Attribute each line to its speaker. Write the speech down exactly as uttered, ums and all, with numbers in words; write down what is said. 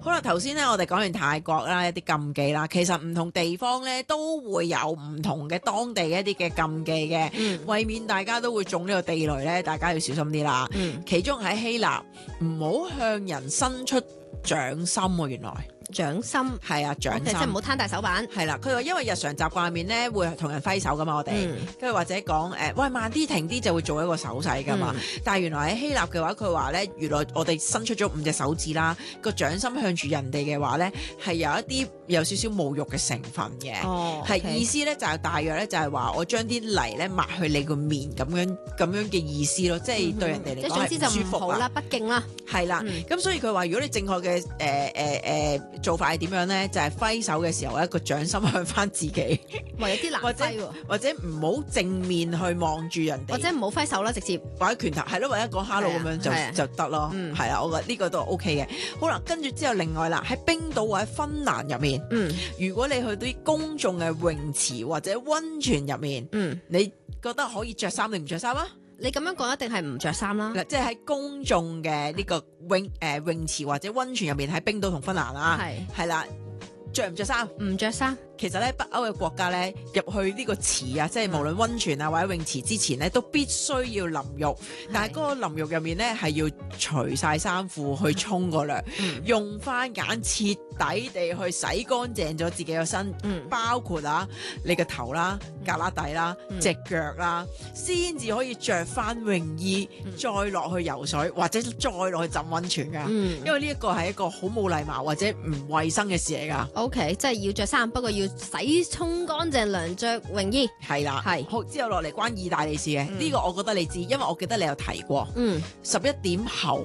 Speaker 1: 好啦，頭先咧我哋講完泰國啦，一啲禁忌啦，其實唔同地方咧都會有唔同嘅當地一啲嘅禁忌嘅，
Speaker 2: 嗯
Speaker 1: 為免大家都會中呢個地雷咧，大家要小心啲啦。
Speaker 2: 嗯，
Speaker 1: 其中喺希臘唔好向人伸出掌心喎，原來
Speaker 2: 掌心
Speaker 1: 係啊，掌
Speaker 2: OK，
Speaker 1: 心
Speaker 2: 即係唔好攤大手板。
Speaker 1: 係啦。佢話因為日常習慣入面咧會同人揮手噶嘛，我哋
Speaker 2: 嗯
Speaker 1: 跟住或者講誒喂慢啲停啲就會做一個手勢噶嘛。但係原來喺希臘嘅話，佢話咧原來我哋伸出咗五隻手指啦，個掌心向住人哋嘅話咧係有一啲有少少侮辱嘅成分嘅。
Speaker 2: 哦，
Speaker 1: 係
Speaker 2: OK
Speaker 1: 意思咧就係大約咧就係話我將啲泥咧抹去你個面咁樣咁樣嘅意思咯，即係對人哋嚟講
Speaker 2: 即係總之就
Speaker 1: 係唔舒服啦。
Speaker 2: 唔好啦，不敬啦。
Speaker 1: 係啦，
Speaker 2: 嗯
Speaker 1: 咁所以佢話如果你正確嘅誒誒誒做法係點樣咧？就係揮手嘅時候咧個掌心向翻自己，
Speaker 2: 哇，有啲難
Speaker 1: 或者
Speaker 2: 揮喎，
Speaker 1: 或者唔好正面去望住人哋，
Speaker 2: 或者唔好揮手啦，直接。
Speaker 1: 或者拳頭係咯，或者講 hello 咁樣
Speaker 2: 係啊
Speaker 1: 就就得咯。
Speaker 2: 嗯
Speaker 1: 係啦，我覺得呢個都 OK 嘅。好啦，跟住之後另外啦，喺冰島或者芬蘭入面，
Speaker 2: 嗯
Speaker 1: 如果你去到啲公眾嘅泳池或者溫泉入面，
Speaker 2: 嗯，
Speaker 1: 你覺得可以着衫定唔着衫啊？
Speaker 2: 你咁樣講一定係唔着衫啦。
Speaker 1: 嗱，即係喺公眾嘅呢個泳誒、呃、泳池或者溫泉入面，喺冰島同芬蘭啊，
Speaker 2: 係
Speaker 1: 係啦，着唔着衫？
Speaker 2: 唔着衫。
Speaker 1: 其實咧，北歐嘅國家咧，入去呢個池啊，即係無論溫泉啊或者泳池之前咧，都必須要淋浴。但係嗰個淋浴入面咧，係要除晒衫褲去沖個涼，
Speaker 2: 嗯
Speaker 1: 用番梘徹底地去洗乾淨咗自己個身，
Speaker 2: 嗯
Speaker 1: 包括啊你個頭啦、胳肋底啦、
Speaker 2: 嗯
Speaker 1: 隻腳啦，先至可以着翻泳衣，
Speaker 2: 嗯
Speaker 1: 再落去游水或者再落去浸溫泉噶。
Speaker 2: 嗯
Speaker 1: 因為呢一個係一個好冇禮貌或者唔衛生嘅事嚟噶。
Speaker 2: ，OK，即係要着衫，不過要洗沖乾淨涼着泳衣。
Speaker 1: 係啦，
Speaker 2: 係
Speaker 1: 好，之後落嚟關意大利事嘅呢、
Speaker 2: 嗯
Speaker 1: 個，我覺得你知，因為我記得你有提過
Speaker 2: 嗯，
Speaker 1: 十一點後